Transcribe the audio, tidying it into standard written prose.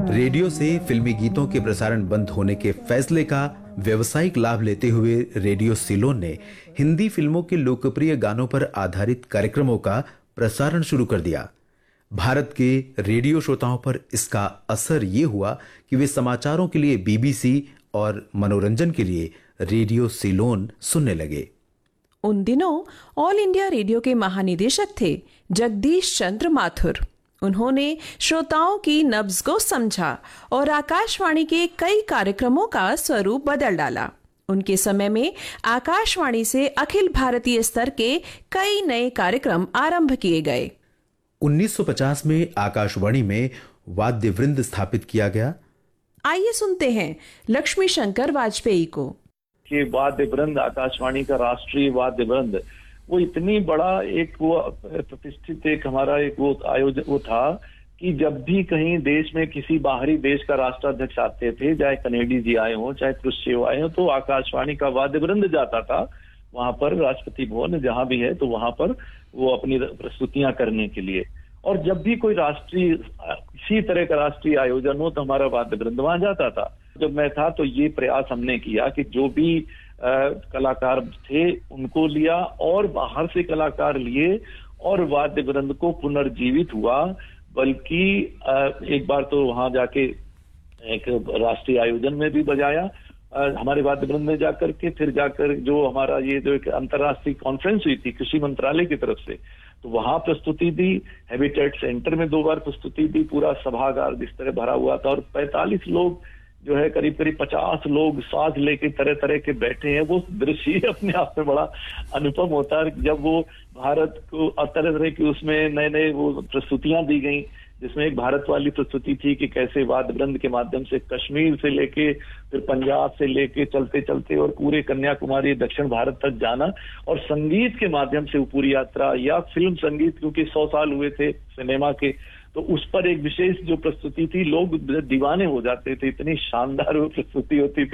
Radio से फिल्मी गीतों के प्रसारण बंद होने के फैसले का व्यवसायिक लाभ लेते हुए रेडियो सिलोन ने हिंदी फिल्मों के लोकप्रिय गानों पर आधारित कार्यक्रमों का प्रसारण शुरू कर दिया। भारत के रेडियो श्रोताओं पर इसका असर ये हुआ कि वे समाचारों के लिए बीबीसी और मनोरंजन के लिए रेडियो सिलोन सुनने लगे। उन दिनों ऑल इंडिया रेडियो के महानिदेशक थे जगदीश चंद्र माथुर। उन्होंने श्रोताओं की नब्ज को समझा और आकाशवाणी के कई कार्यक्रमों का स्वरूप बदल डाला। उनके समय में आकाशवाणी से अखिल भारतीय स्तर के कई नए कार्यक्रम आरंभ किए गए। 1950 में आकाशवाणी में वाद्य वृंद स्थापित किया गया। आइए सुनते हैं लक्ष्मी शंकर वाजपेयी को। कि वाद्य वृंद, आकाशवाणी का राष्ट्रीय वाद्य वृंद, वो इतनी बड़ा एक वो प्रतिष्ठित एक हमारा एक वो आयोजन वो था कि जब भी कहीं देश में किसी बाहरी देश का राष्ट्राध्यक्ष आते थे, चाहे कनेडी जी आए हों, चाहे क्रुश्चेव आए हों, तो आकाशवाणी का वाद्य वृंद जाता था वहां पर, राष्ट्रपति भवन जहां भी है, तो वहां पर वो अपनी प्रस्तुतियां करने के लिए। और जब भी कोई राष्ट्रीय किसी तरह का राष्ट्रीय आयोजन हो तो हमारा वाद्य वृंद वहां जाता था। जब मैं था तो ये प्रयास हमने किया कि जो भी कलाकार थे उनको लिया और बाहर से कलाकार लिए और वाद्य वृंद को पुनर्जीवित हुआ। बल्कि एक बार तो वहां जाके एक राष्ट्रीय आयोजन में भी बजाया हमारे वाद्य वृंद में जाकर के। फिर जाकर जो हमारा ये जो एक अंतर्राष्ट्रीय कॉन्फ्रेंस हुई थी कृषि मंत्रालय की तरफ से, तो वहां प्रस्तुति दी। हैबिटेट सेंटर में 2 बार प्रस्तुति दी। पूरा सभागार जिस तरह भरा हुआ था और 45 लोग जो है करीब 50 लोग साज लेके तरह तरह के बैठे हैं। वो दृश्य अपने आप में बड़ा अनुपम होता है जब वो भारत को तरह तरह की उसमें नए नए वो प्रस्तुतियां दी गई, जिसमें एक भारत वाली प्रस्तुति थी कि कैसे वाद्य वृंद के माध्यम से कश्मीर से लेके फिर पंजाब से लेके चलते चलते और पूरे कन्याकुमारी दक्षिण भारत तक जाना, और संगीत के माध्यम से वो पूरी यात्रा, या फिल्म संगीत, क्योंकि 100 साल हुए थे सिनेमा के, तो उस पर एक विशेष जो प्रस्तुति थी, लोग दीवाने हो जाते थे, इतनी शानदार वो प्रस्तुति होती थी।